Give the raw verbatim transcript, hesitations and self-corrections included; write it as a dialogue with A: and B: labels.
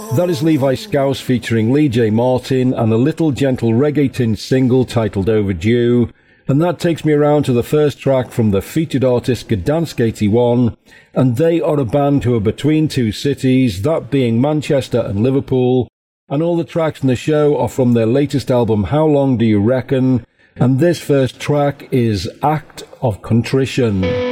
A: That is Levi Scouse featuring Lee J. Martin and a little gentle reggae-tinged single titled Overdue. And that takes me around to the first track from the featured artist Gdansk eighty-one, and they are a band who are between two cities, that being Manchester and Liverpool, and all the tracks in the show are from their latest album How Long Do You Reckon, and this first track is Act of Contrition.